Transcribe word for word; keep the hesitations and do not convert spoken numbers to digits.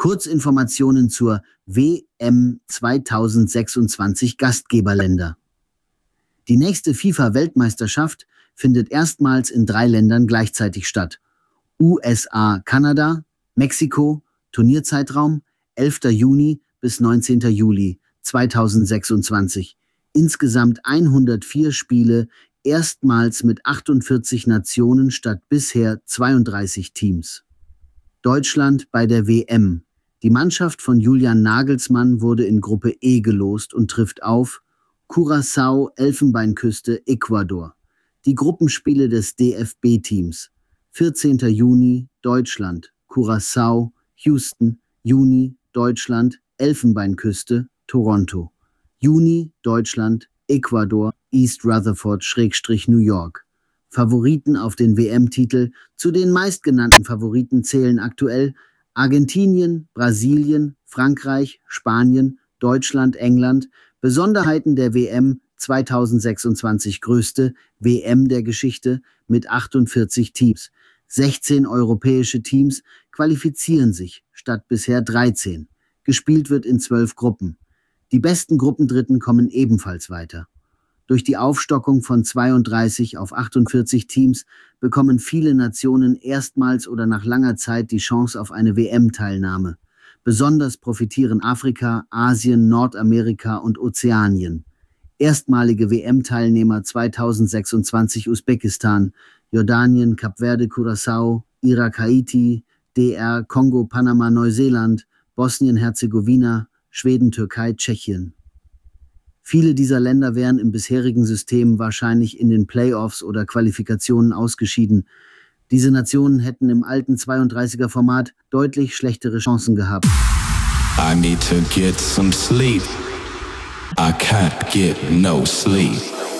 Kurzinformationen zur W M zweitausendsechsundzwanzig Gastgeberländer. Die nächste FIFA-Weltmeisterschaft findet erstmals in drei Ländern gleichzeitig statt. U S A, Kanada, Mexiko, Turnierzeitraum elfter Juni bis neunzehnter Juli zweitausendsechsundzwanzig. Insgesamt hundertvier Spiele, erstmals mit achtundvierzig Nationen statt bisher zweiunddreißig Teams. Deutschland bei der W M. Die Mannschaft von Julian Nagelsmann wurde in Gruppe E gelost und trifft auf Curaçao, Elfenbeinküste, Ecuador. Die Gruppenspiele des D F B-Teams. vierzehnter Juni, Deutschland, Curaçao, Houston, Juni, Deutschland, Elfenbeinküste, Toronto. Juni, Deutschland, Ecuador, East Rutherford-New York. Favoriten auf den W M-Titel. Zu den meistgenannten Favoriten zählen aktuell Argentinien, Brasilien, Frankreich, Spanien, Deutschland, England. Besonderheiten der W M zweitausendsechsundzwanzig, größte W M der Geschichte mit achtundvierzig Teams. sechzehn europäische Teams qualifizieren sich statt bisher dreizehn. Gespielt wird in zwölf Gruppen. Die besten Gruppendritten kommen ebenfalls weiter. Durch die Aufstockung von zweiunddreißig auf achtundvierzig Teams bekommen viele Nationen erstmals oder nach langer Zeit die Chance auf eine W M-Teilnahme. Besonders profitieren Afrika, Asien, Nordamerika und Ozeanien. Erstmalige W M-Teilnehmer zweitausendsechsundzwanzig Usbekistan, Jordanien, Kap Verde, Curaçao, Irak, Haiti, D R, Kongo, Panama, Neuseeland, Bosnien-Herzegowina, Schweden, Türkei, Tschechien. Viele dieser Länder wären im bisherigen System wahrscheinlich in den Playoffs oder Qualifikationen ausgeschieden. Diese Nationen hätten im alten zweiunddreißiger-Format deutlich schlechtere Chancen gehabt. I need to get some sleep. I can't get no sleep.